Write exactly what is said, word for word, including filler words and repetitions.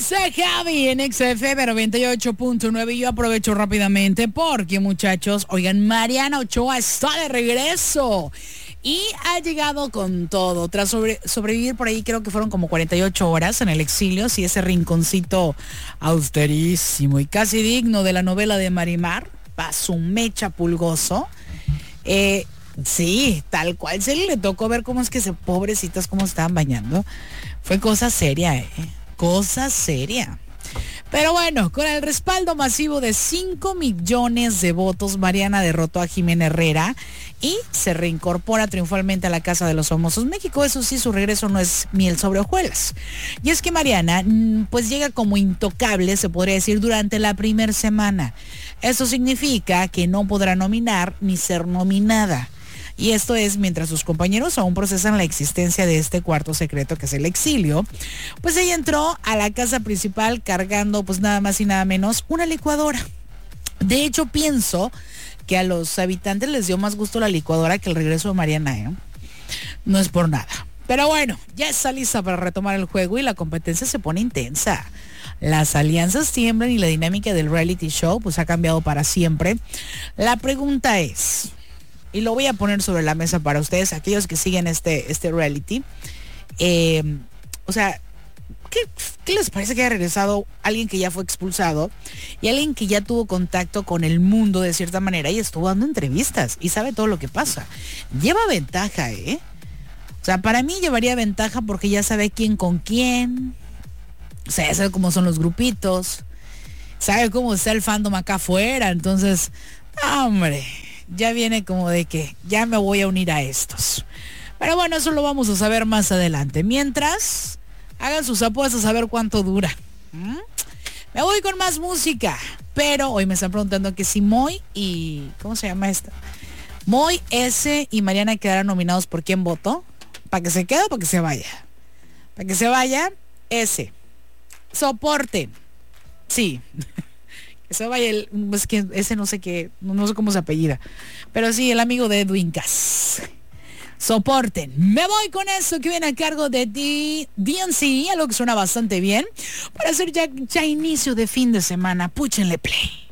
José Javi en X F M noventa y ocho punto nueve. Y yo aprovecho rápidamente porque, muchachos, oigan, Mariana Ochoa está de regreso y ha llegado con todo. Tras sobre, sobrevivir por ahí, creo que fueron como cuarenta y ocho horas en el exilio, sí, ese rinconcito austerísimo y casi digno de la novela de Marimar, pa' su mecha pulgoso. Eh, sí, tal cual se le tocó ver cómo es que se, pobrecitas, cómo estaban bañando. Fue cosa seria, eh. Cosa seria. Pero bueno, con el respaldo masivo de cinco millones de votos, Mariana derrotó a Jimena Herrera y se reincorpora triunfalmente a la Casa de los Famosos México. Eso sí, su regreso no es miel sobre hojuelas. Y es que Mariana, pues llega como intocable, se podría decir, durante la primera semana. Eso significa que no podrá nominar ni ser nominada. Y esto es mientras sus compañeros aún procesan la existencia de este cuarto secreto que es el exilio. Pues ella entró a la casa principal cargando pues nada más y nada menos una licuadora. De hecho, pienso que a los habitantes les dio más gusto la licuadora que el regreso de Mariana, ¿eh? No es por nada. Pero bueno, ya está lista para retomar el juego y la competencia se pone intensa. Las alianzas tiemblan y la dinámica del reality show pues ha cambiado para siempre. La pregunta es, y lo voy a poner sobre la mesa para ustedes, aquellos que siguen este, este reality. Eh, o sea, ¿qué, ¿qué les parece que haya regresado alguien que ya fue expulsado y alguien que ya tuvo contacto con el mundo de cierta manera y estuvo dando entrevistas y sabe todo lo que pasa? Lleva ventaja, ¿eh? O sea, para mí llevaría ventaja porque ya sabe quién con quién. O sea, ya sabe cómo son los grupitos. Sabe cómo está el fandom acá afuera. Entonces, hombre, ya viene como de que ya me voy a unir a estos. Pero bueno, eso lo vamos a saber más adelante. Mientras, hagan sus apuestas a ver cuánto dura. ¿Mm? Me voy con más música. Pero hoy me están preguntando que si Moy y... ¿cómo se llama esta? Moy, S y Mariana quedarán nominados por quién votó. ¿Para que se quede o para que se vaya? Para que se vaya, S. Soporte. Sí. Que se vaya el... es que ese no sé qué, no sé cómo se apellida. Pero sí, el amigo de Edwin Cass. Soporten. Me voy con eso que viene a cargo de D N C, algo que suena bastante bien. Para hacer ya, ya inicio de fin de semana. Púchenle play.